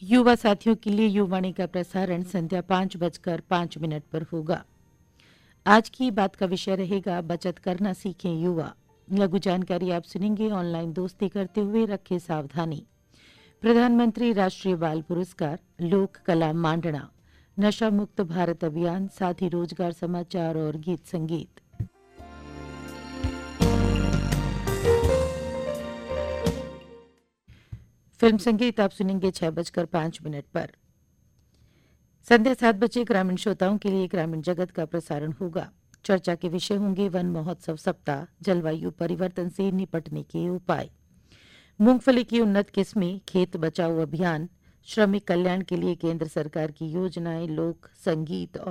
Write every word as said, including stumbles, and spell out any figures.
युवा साथियों के लिए युवाणी का प्रसारण संध्या पाँच बजकर पाँच मिनट पर होगा। आज की बात का विषय रहेगा बचत करना सीखें युवा। लघु जानकारी आप सुनेंगे। ऑनलाइन दोस्ती करते हुए रखें सावधानी। प्रधानमंत्री राष्ट्रीय बाल पुरस्कार, लोक कला मांडना, नशा मुक्त भारत अभियान, साथ ही रोजगार समाचार और गीत संगीत। फिल्म संगीत आप सुनेंगे छह बजकर पाँच मिनट पर। संध्या सात बजे ग्रामीण श्रोताओं के लिए ग्रामीण जगत का प्रसारण होगा। चर्चा के विषय होंगे वन महोत्सव सप्ताह, जलवायु परिवर्तन से निपटने के उपाय, मूंगफली की उन्नत किस्में, खेत बचाओ अभियान, श्रमिक कल्याण के लिए केंद्र सरकार की योजनाएं, लोक संगीत और